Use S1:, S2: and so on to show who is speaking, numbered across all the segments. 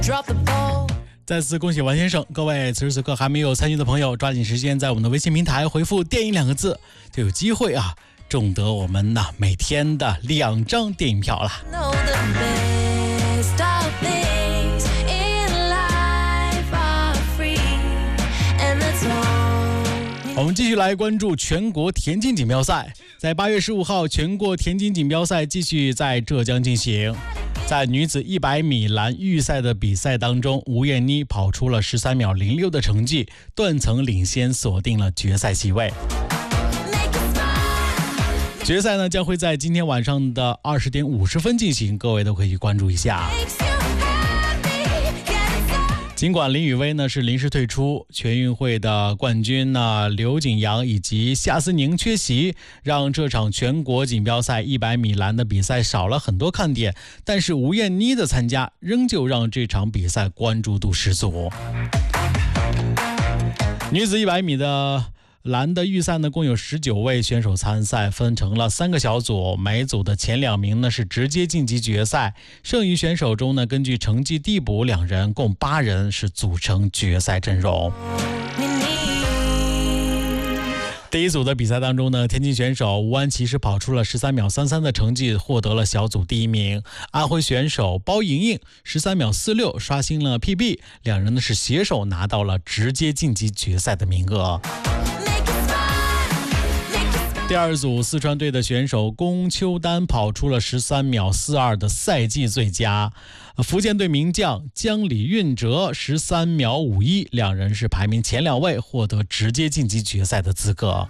S1: 再次恭喜王先生，各位此时此刻还没有参与的朋友，抓紧时间在我们的微信平台回复电影2个字，就有机会中得我们每天的2张电影票了。我们继续来关注全国田径锦标赛。在8月15号，全国田径锦标赛继续在浙江进行。在女子100米栏预赛的比赛当中，吴艳妮跑出了13秒06的成绩，断层领先，锁定了决赛席位。决赛呢将会在今天晚上的20点50分进行，各位都可以关注一下。尽管林雨薇呢是临时退出，全运会的冠军刘景阳以及夏思宁缺席，让这场全国锦标赛100米栏的比赛少了很多看点，但是吴艳妮的参加仍旧让这场比赛关注度十足。女子100米的栏的预赛呢，共有19位选手参赛，分成了3个小组，每组的前2名呢是直接晋级决赛，剩余选手中呢，根据成绩递补2人，共8人是组成决赛阵容。第一组的比赛当中呢，田径选手吴安琪是跑出了13秒33的成绩，获得了小组第1名。安徽选手包莹莹13秒46刷新了 PB， 2人呢是携手拿到了直接晋级决赛的名额。第2组四川队的选手龚秋丹跑出了13秒42的赛季最佳，福建队名将江李运哲13秒51，两人是排名前2位，获得直接晋级决赛的资格。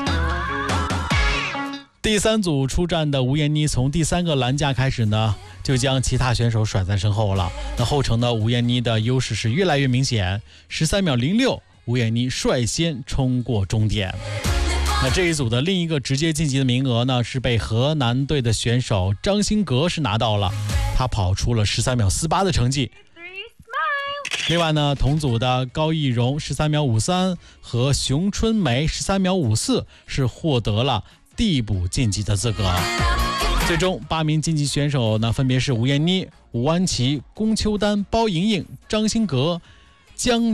S1: 第3组出战的吴艳妮从第3个栏架开始呢，就将其他选手甩在身后了。那后程的吴艳妮的优势是越来越明显，13秒06，吴艳妮率先冲过终点。那这一组的另一个直接晋级的名额呢，是被河南队的选手张新格是拿到了，他跑出了13秒48的成绩。另外呢，同组的高艺荣13秒53和熊春梅13秒54是获得了递补晋级的资格。最终8名晋级选手呢，分别是吴艳妮、吴安琪、龚秋丹、包莹莹、张新格、江